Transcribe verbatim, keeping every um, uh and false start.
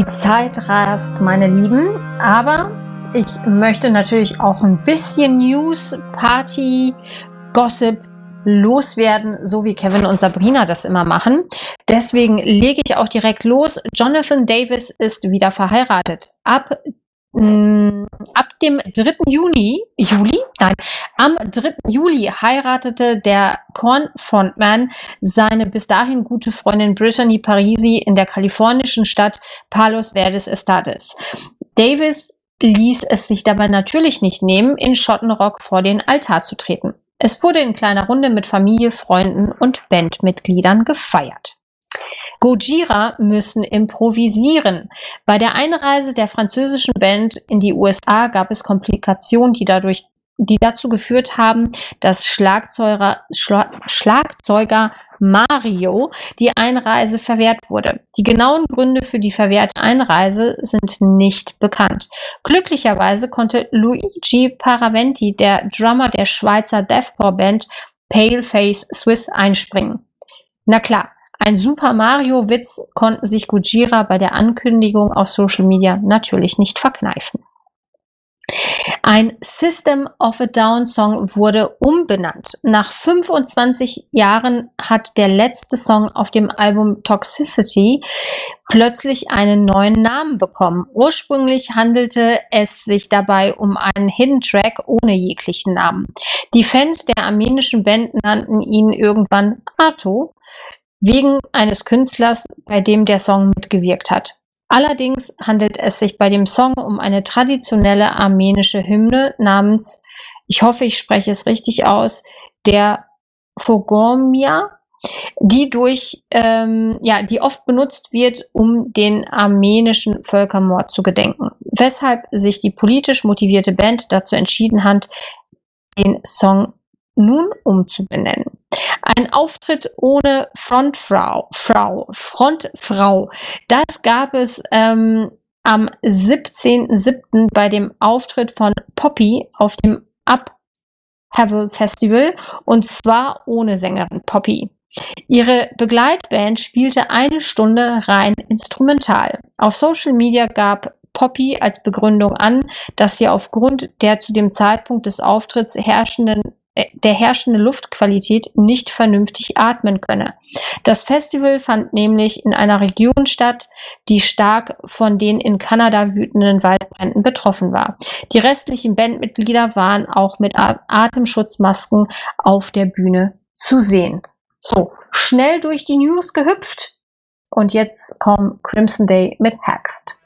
Die Zeit rast, meine Lieben, aber ich möchte natürlich auch ein bisschen News, Party, Gossip loswerden, so wie Kevin und Sabrina das immer machen. Deswegen lege ich auch direkt los. Jonathan Davis ist wieder verheiratet. Ab mh, ab dem dritten Juni, Juli, nein, am dritten Juli heiratete der Korn-Frontman seine bis dahin gute Freundin Brittany Parisi in der kalifornischen Stadt Palos Verdes Estades. Davis ließ es sich dabei natürlich nicht nehmen, in Schottenrock vor den Altar zu treten. Es wurde in kleiner Runde mit Familie, Freunden und Bandmitgliedern gefeiert. Gojira müssen improvisieren. Bei der Einreise der französischen Band in die U S A gab es Komplikationen, die dadurch, die dazu geführt haben, dass Schlagzeuger, Schla, Schlagzeuger Mario die Einreise verwehrt wurde. Die genauen Gründe für die verwehrte Einreise sind nicht bekannt. Glücklicherweise konnte Luigi Paraventi, der Drummer der Schweizer Deathcore-Band Paleface Swiss, einspringen. Na klar, ein Super Mario-Witz konnten sich Gojira bei der Ankündigung auf Social Media natürlich nicht verkneifen. Ein System of a Down Song wurde umbenannt. Nach fünfundzwanzig Jahren hat der letzte Song auf dem Album Toxicity plötzlich einen neuen Namen bekommen. Ursprünglich handelte es sich dabei um einen Hidden Track ohne jeglichen Namen. Die Fans der armenischen Band nannten ihn irgendwann Arto, wegen eines Künstlers, bei dem der Song mitgewirkt hat. Allerdings handelt es sich bei dem Song um eine traditionelle armenische Hymne namens, ich hoffe, ich spreche es richtig aus, der Fogomia, die durch, ähm, ja, die oft benutzt wird, um den armenischen Völkermord zu gedenken. Weshalb sich die politisch motivierte Band dazu entschieden hat, den Song nun umzubenennen. Ein Auftritt ohne Frontfrau, Frau, Frontfrau, das gab es ähm, am siebzehnten siebten bei dem Auftritt von Poppy auf dem Upheaval Festival, und zwar ohne Sängerin Poppy. Ihre Begleitband spielte eine Stunde rein instrumental. Auf Social Media gab Poppy als Begründung an, dass sie aufgrund der zu dem Zeitpunkt des Auftritts herrschenden der herrschende Luftqualität nicht vernünftig atmen könne. Das Festival fand nämlich in einer Region statt, die stark von den in Kanada wütenden Waldbränden betroffen war. Die restlichen Bandmitglieder waren auch mit Atemschutzmasken auf der Bühne zu sehen. So, schnell durch die News gehüpft und jetzt kommt Crimson Day mit Hexed.